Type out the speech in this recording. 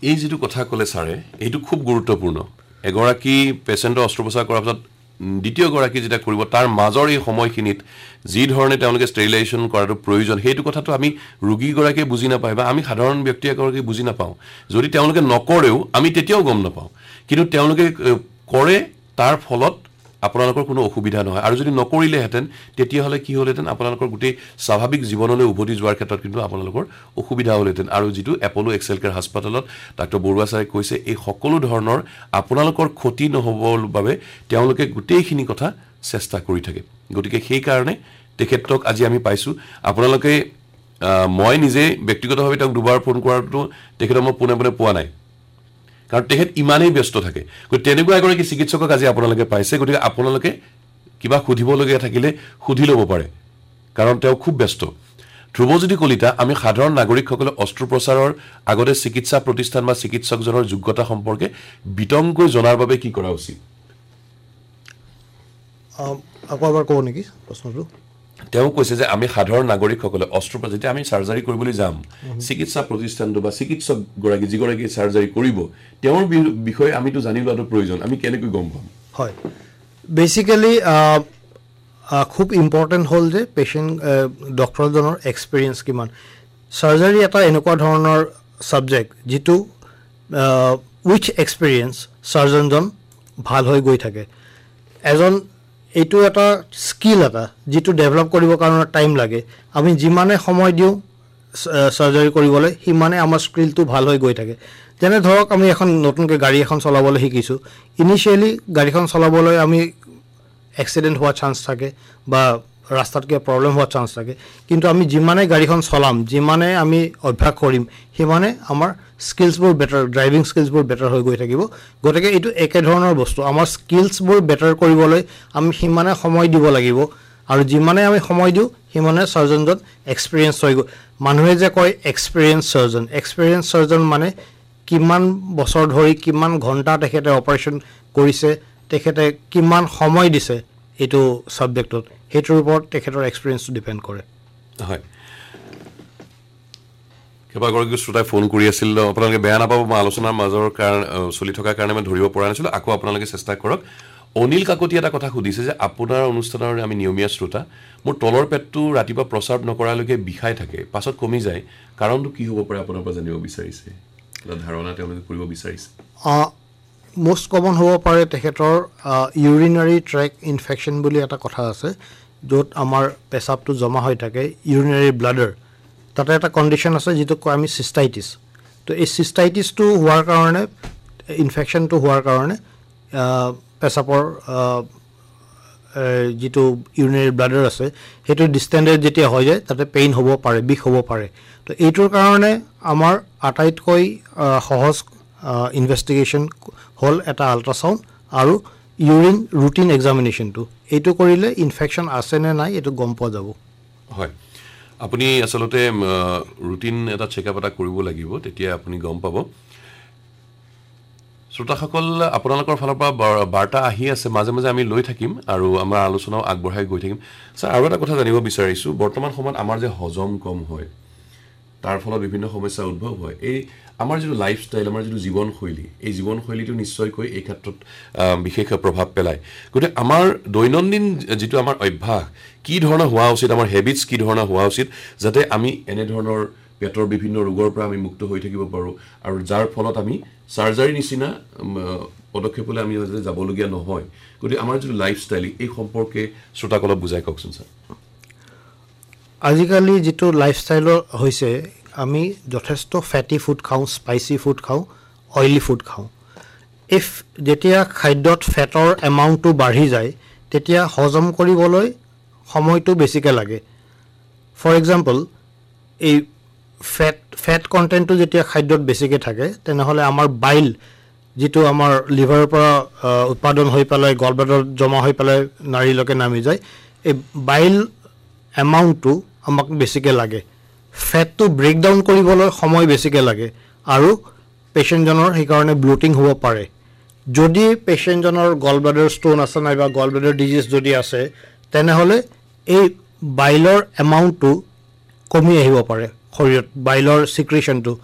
এই যেটো কথা কলে ছাৰে এইটো খুব গুৰুত্বপূৰ্ণ এগৰাকী পেশেন্টৰ অস্ত্ৰোপচাৰ কৰাৰ পিছত দ্বিতীয় গৰাকী যেটা কৰিব তাৰ মাজৰ এই সময়খিনিত যি ধৰণে তেওঁলোকে ষ্টেৰিলাইজেশ্যন কৰাটো প্ৰয়োজন সেইটো কথাটো আমি ৰোগী গৰাকীয়ে বুজি নাপায় বা আমি সাধাৰণ ব্যক্তি এগৰাকী বুজি নাপাওঁ যদি তেওঁলোকে নকৰেও আমি তেতিয়াও গম নাপাওঁ কিন্তু তেওঁলোকে কৰে তাৰ ফলত আপোনালোকৰ কোনো অসুবিধা নহয় আৰু যদি নকৰিলে হেতেন তেতিয়া হলে কি হলহেতেন আপোনালোকৰ গুটি স্বাভাৱিক জীৱনলৈ উভতি যোৱাৰ ক্ষেত্ৰত কিন্তু আপোনালোকৰ অসুবিধা হলহেতেন আৰু যেটো এপোলো এক্সেল কেয়াৰ হাস্পাতালত ডাক্তৰ বৰুৱা ছাৰে কৈছে এই সকলো ধৰণৰ আপোনালোকৰ ক্ষতি নহবৰ বাবে তেওঁলোকে গুটেইখিনি কথা চেষ্টা কৰি থাকে গতিকে সেই কাৰণে তেখেতক আজি আমি পাইছো আপোনালোকে মই নিজে ব্যক্তিগতভাৱে তেওঁক দুবাৰ ফোন কৰাটো তেখেতক মই পুনে পোৱা নাই কাৰণ তেখেত ইমানেই ব্যস্ত থাকে গতিকে তেনেকুৱা এগৰাকী চিকিৎসকক আজি আপোনালোকে পাইছে গতিকে আপোনালোকে কিবা সুধিবলগীয়া থাকিলে সুধি ল'ব পাৰে কাৰণ তেওঁ খুব ব্যস্ত ধ্ৰুৱজ্যোতি কলিতা আমি সাধাৰণ নাগৰিকসকলে অস্ত্ৰোপচাৰৰ আগতে চিকিৎসা প্ৰতিষ্ঠান বা চিকিৎসকজনৰ যোগ্যতা সম্পৰ্কে বিতংকৈ জনাৰ বাবে কি কৰা উচিত আকৌ এবাৰ কও নেকি প্ৰশ্নটো তেওঁ কৈছে যে আমি সাধাৰণ নাগৰিকসকলে অস্ত্ৰোপচাৰ যেতিয়া আমি সাৰ্জাৰী কৰিবলৈ যাম চিকিৎসা প্ৰতিষ্ঠানটো বা চিকিৎসক গৰাকী যিগৰাকী সাৰ্জাৰী কৰিব তেওঁৰ বিষয়ে আমিতো জানি লোৱাটো প্ৰয়োজন আমি কেনেকৈ গম পাম হয় বেসিক্যালি খুব ইম্পৰ্টেন্ট হল যে পেশেন্ট ডক্টৰজনৰ এক্সপেৰিয়েন্স কিমান সাৰ্জাৰী এটা এনেকুৱা ধৰণৰ সাবজেক্ট যেটো উইথ এক্সপেৰিয়েন্স সাৰ্জনজন ভাল হৈ গৈ থাকে এজন এইটো এটা স্কিল এটা যেটো ডেভেলপ কৰিবৰ কাৰণে টাইম লাগে আমি যিমানে সময় দিও সাৰ্জাৰী কৰিবলৈ হিমানে আমাৰ স্কিলটো ভাল হৈ গৈ থাকে যেনে ধৰক আমি এখন নতুনকৈ গাড়ী এখন চলাবলৈ শিকিছো ইনিশিয়ালি গাড়ীখন চলাবলৈ আমি এক্সিডেন্ট হোৱাৰ চান্স থাকে বা ৰাস্তাত কিবা প্ৰবলেম হোৱাৰ চান্স থাকে কিন্তু আমি যিমানে গাড়ীখন চলাম যিমানে আমি অভ্যাস কৰিম হিমানে আমাৰ স্কিলছবোৰ বেটাৰ ড্ৰাইভিং স্কিলছবোৰ বেটাৰ হৈ গৈ থাকিব গতিকে এইটো একে ধৰণৰ বস্তু আমাৰ স্কিলছবোৰ বেটাৰ কৰিবলৈ আমি হিমানে সময় দিব লাগিব আৰু যিমানে আমি সময় দিও হিমানে সাৰ্জনজন এক্সপেৰিয়েন্স হৈ গৈ মানুহে যে কয় এক্সপেৰিয়েন্স সাৰ্জন মানে কিমান বছৰ ধৰি কিমান ঘণ্টা তেখেতে অপাৰেশ্যন কৰিছে তেখেতে কিমান সময় দিছে এটো সাবজেক্টত হেটোৰ ওপৰত তেখেতৰ এক্সপেৰিয়েন্সটো ডিপেন্ড কৰে হয় কেবা গৰকি শ্ৰোতাই ফোন কৰি আছিল আপোনালোকে বেয়া নাপাব মই আলোচনাৰ মাজৰ কাৰণ চলি থকা কাৰণে মই ধৰিব পৰা নাছিল আকৌ আপোনালোকে চেষ্টা কৰক অনিল কাকতি এটা কথা সুধিছে যে আপোনাৰ অনুষ্ঠানৰ আমি নিয়মীয়া শ্ৰোতা মোৰ তলৰ পেটটো ৰাতিপুৱা প্ৰসাব নকৰালৈকে বিখাই থাকে পাছত কমি যায় কাৰণটো কি হ'ব পাৰে আপোনাৰ পৰা জানিব বিচাৰিছে এটা ধাৰণা তেওঁলোকে কৰিব বিচাৰিছে মোষ্ট কমন হ'ব পাৰে তেখেতৰ ইউৰিনাৰী ট্ৰেক ইনফেকশন বুলি এটা কথা আছে য'ত আমাৰ পেচাবটো জমা হৈ থাকে ইউৰিনাৰী ব্লাডাৰ তাতে এটা কন্ডিশন আছে যেটো কয় আমি সিস্টাইটিস তো এই সিস্টাইটিসটো হোৱাৰ কাৰণে ইনফেকশনটো হোৱাৰ কাৰণে পেচাবৰ যেটো ইউৰিনাৰী ব্লাডাৰ আছে হেটো ডিস্টেন্ডেড যেতিয়া হৈ যায় তাতে পেইন হ'ব পাৰে বিষ হ'ব পাৰে তো এইটোৰ কাৰণে আমাৰ আটাইতকৈ সহজ ইনভেষ্টিগেশ্যন হল এটা আল্ট্ৰাসাউন্ড আৰু ইউৰিন ৰুটিন এক্সামিনেশনটো এইটো কৰিলে ইনফেকশন আছে নে নাই এটো গম পোৱা যাব হয় আপুনি আসলতে ৰুটিন এটা চেকআপ এটা কৰিব লাগিব তেতিয়া আপুনি গম পাব শ্ৰোতাসকল আপোনালোকৰ ফালৰ পৰা বাৰ্তা আহি আছে মাজে মাজে আমি লৈ থাকিম আৰু আমাৰ আলোচনাও আগবঢ়াই গৈ থাকিম স্যাৰ আৰু এটা কথা জানিব বিচাৰিছো বৰ্তমান সময়ত আমাৰ যে হজম কম হয় তাৰ ফলত বিভিন্ন সমস্যা উদ্ভৱ হয় এই আমাৰ যেটো লাইফষ্টাইল আমাৰ যেটো জীৱনশৈলী এই জীৱনশৈলীটো নিশ্চয়কৈ এই ক্ষেত্ৰত বিশেষ প্ৰভাৱ পেলায় গতিকে আমাৰ দৈনন্দিন যেটো আমাৰ অভ্যাস কি ধৰণৰ হোৱা উচিত আমাৰ হেবিটছ কি ধৰণৰ হোৱা উচিত যাতে আমি এনে ধৰণৰ পেটৰ বিভিন্ন ৰোগৰ পৰা আমি মুক্ত হৈ থাকিব পাৰো আৰু যাৰ ফলত আমি সাৰ্জাৰী নিচিনা পদক্ষেপলৈ আমি যাবলগীয়া নহয় গতিকে আমাৰ যেটো লাইফষ্টাইল এই সম্পৰ্কে শ্ৰোতাসকলক বুজাই কওকচোন স্যাৰ আজিকালি যেটো লাইফষ্টাইলৰ হৈছে আমি যথেষ্ট ফ্যাটি ফুড খাওঁ স্পাইসি ফুড খাওঁ অইলি ফুড খাওঁ ইফ যেতিয়া খাদ্যত ফেটৰ এমাউন্টটো বাঢ়ি যায় তেতিয়া হজম কৰিবলৈ সময়টো বেছিকে লাগে ফৰ এক্সাম্পল এই ফেট কন্টেন্টটো যেতিয়া খাদ্যত বেছিকে থাকে তেনেহলে আমাৰ বাইল যেটো আমাৰ লিভাৰৰ পৰা উৎপাদন হৈ পেলাই গলব্লাডাৰত জমা হৈ পেলাই নাৰীলৈকে নামি যায় এই বাইল এমাউন্টটো আমাক বেছিকে লাগে ফেটটো ব্ৰেক ডাউন কৰিবলৈ সময় বেছিকে লাগে আৰু পেশেন্টজনৰ সেই কাৰণে ব্লোটিং হ'ব পাৰে যদি পেশেন্টজনৰ গলব্লাডাৰ ষ্টোন আছে নাইবা গলব্লাডাৰ ডিজিজ যদি আছে তেনেহলে এই বাইলৰ এমাউন্টটো কমি আহিব পাৰে শৰীৰত বাইলৰ সিক্ৰেশনটো